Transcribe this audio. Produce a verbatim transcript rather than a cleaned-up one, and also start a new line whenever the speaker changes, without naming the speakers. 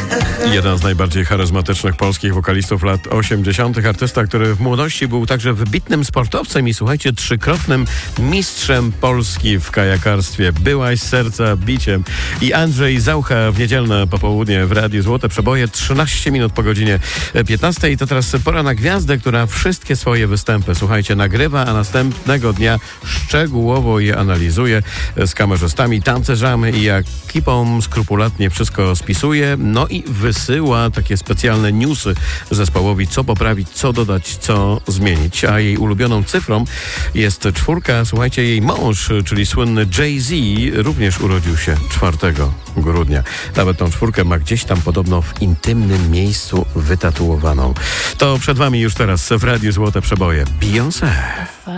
Jeden z najbardziej charyzmatycznych polskich wokalistów lat osiemdziesiątych. Artysta, który w młodości był także wybitnym sportowcem i słuchajcie, trzykrotnym mistrzem Polski w kajakarstwie. Byłaś serca biciem. I Andrzej Zaucha w niedzielne popołudnie w Radiu Złote Przeboje, trzynaście minut po godzinie piętnastej. To teraz pora na gwiazdę, która wszystkie swoje występy, słuchajcie, nagrywa, a następnego dnia szczegółowo je analizuje z kamerzystami, tancerzami i ekipą skrupulatnie wszystko spisuje, no i wysyła takie specjalne newsy zespołowi, co poprawić, co dodać, co zmienić. A jej ulubioną cyfrą jest czwórka. Słuchajcie, jej mąż, czyli słynny Jay-Z, również urodził się czwartego grudnia. Nawet tą czwórkę ma gdzieś tam podobno w intymnym miejscu wytatuowaną. To przed wami już teraz w Radiu Złote Przeboje Beyoncé.